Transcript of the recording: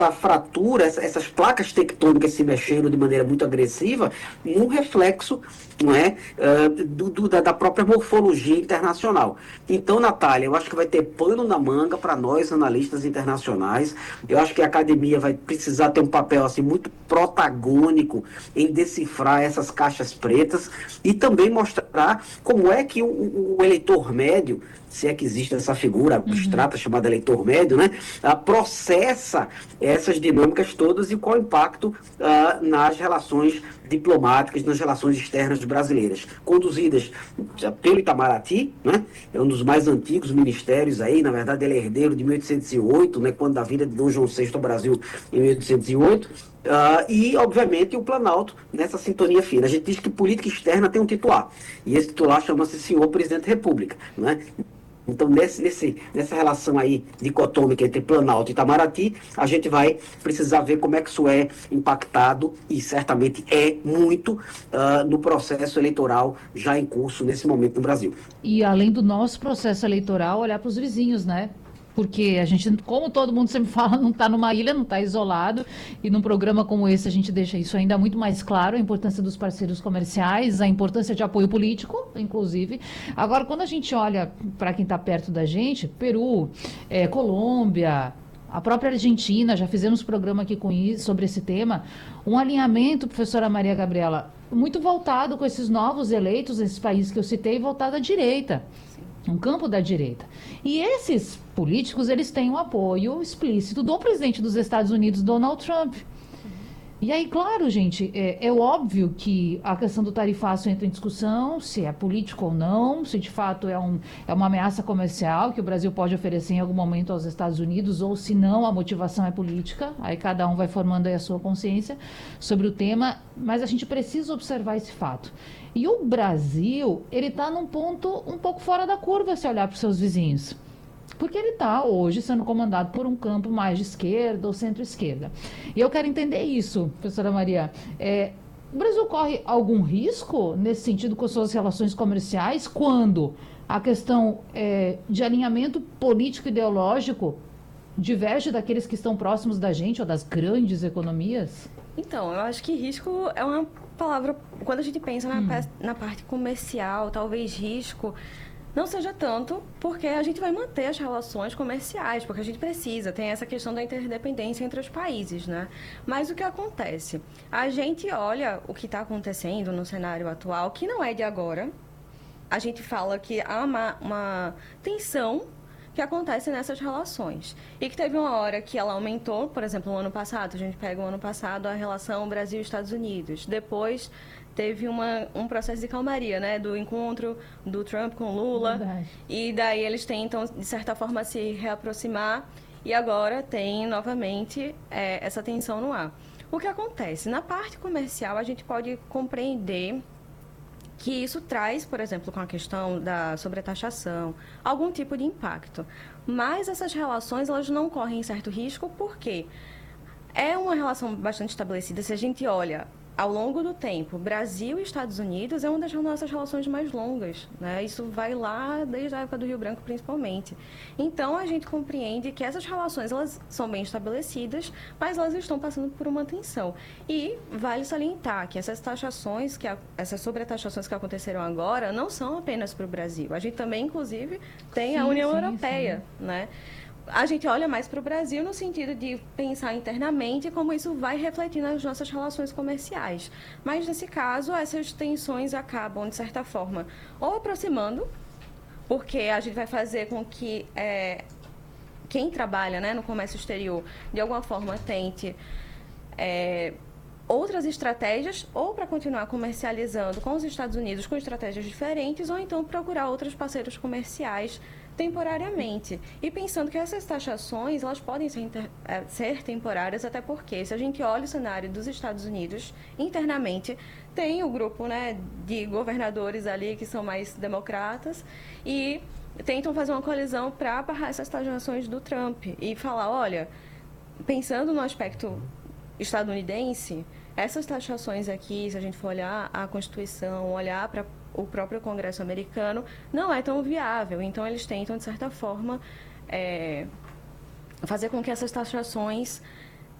fratura, essas placas tectônicas se mexeram de maneira muito agressiva, num reflexo, não é, da própria morfologia internacional. Então, Natália, eu acho que vai ter pano na manga para nós, analistas internacionais. Eu acho que a academia vai precisar ter um papel assim, muito protagônico em decifrar essas caixas pretas e também mostrar como é que o eleitor médio, se é que existe essa figura abstrata chamada eleitor médio, né, processa essas dinâmicas todas e qual o impacto nas relações diplomáticas, nas relações externas brasileiras, conduzidas pelo Itamaraty, né, é um dos mais antigos ministérios aí, na verdade ele é herdeiro de 1808, né, quando da vinda de Dom João VI ao Brasil em 1808, e, obviamente, o Planalto nessa sintonia fina. A gente diz que política externa tem um titular, e esse titular chama-se Senhor Presidente da República, né? Então, nessa relação aí dicotômica entre Planalto e Itamaraty, a gente vai precisar ver como é que isso é impactado, e certamente é muito, no processo eleitoral já em curso nesse momento no Brasil. E além do nosso processo eleitoral, olhar para os vizinhos, né? Porque a gente, como todo mundo sempre fala, não está numa ilha, não está isolado. E num programa como esse a gente deixa isso ainda muito mais claro, a importância dos parceiros comerciais, a importância de apoio político, inclusive. Agora, quando a gente olha para quem está perto da gente, Peru, Colômbia, a própria Argentina, já fizemos programa aqui sobre esse tema, um alinhamento, professora Maria Gabriela, muito voltado com esses novos eleitos, esses países que eu citei, voltado à direita, um campo da direita. E esses políticos, eles têm o apoio explícito do presidente dos Estados Unidos, Donald Trump. E aí, claro, gente, é óbvio que a questão do tarifaço entra em discussão, se é político ou não, se de fato é uma ameaça comercial que o Brasil pode oferecer em algum momento aos Estados Unidos, ou se não, a motivação é política, aí cada um vai formando aí a sua consciência sobre o tema, mas a gente precisa observar esse fato. E o Brasil, ele está num ponto um pouco fora da curva se olhar para os seus vizinhos. Porque ele está hoje sendo comandado por um campo mais de esquerda ou centro-esquerda. E eu quero entender isso, professora Maria. O Brasil corre algum risco nesse sentido com suas relações comerciais quando a questão de alinhamento político-ideológico diverge daqueles que estão próximos da gente ou das grandes economias? Então, eu acho que risco é uma palavra, quando a gente pensa na parte comercial, talvez risco não seja tanto, porque a gente vai manter as relações comerciais, porque a gente precisa, tem essa questão da interdependência entre os países, né? Mas o que acontece? A gente olha o que está acontecendo no cenário atual, que não é de agora. A gente fala que há uma tensão que acontece nessas relações. E que teve uma hora que ela aumentou, por exemplo, no ano passado, a gente pega o ano passado a relação Brasil-Estados Unidos. Depois teve um processo de calmaria, né, do encontro do Trump com Lula. Verdade. E daí eles tentam, de certa forma, se reaproximar. E agora tem, novamente, essa tensão no ar. O que acontece? Na parte comercial, a gente pode compreender que isso traz, por exemplo, com a questão da sobretaxação, algum tipo de impacto. Mas essas relações, elas não correm certo risco, porque é uma relação bastante estabelecida. Se a gente olha ao longo do tempo, Brasil e Estados Unidos é uma das nossas relações mais longas, né? Isso vai lá desde a época do Rio Branco, principalmente. Então, a gente compreende que essas relações, elas são bem estabelecidas, mas elas estão passando por uma tensão. E vale salientar que essas taxações, essas sobretaxações que aconteceram agora, não são apenas para o Brasil. A gente também, inclusive, tem a União Europeia, né? A gente olha mais para o Brasil no sentido de pensar internamente como isso vai refletir nas nossas relações comerciais. Mas, nesse caso, essas tensões acabam, de certa forma, ou aproximando, porque a gente vai fazer com que quem trabalha, né, no comércio exterior, de alguma forma, tente outras estratégias, ou para continuar comercializando com os Estados Unidos com estratégias diferentes, ou então procurar outros parceiros comerciais temporariamente. E pensando que essas taxações, elas podem ser temporárias, até porque, se a gente olha o cenário dos Estados Unidos, internamente, tem o grupo, né, de governadores ali que são mais democratas e tentam fazer uma coalizão para barrar essas taxações do Trump e falar, olha, pensando no aspecto estadunidense, essas taxações aqui, se a gente for olhar a Constituição, olhar para o próprio Congresso americano, não é tão viável. Então, eles tentam, de certa forma, fazer com que essas taxações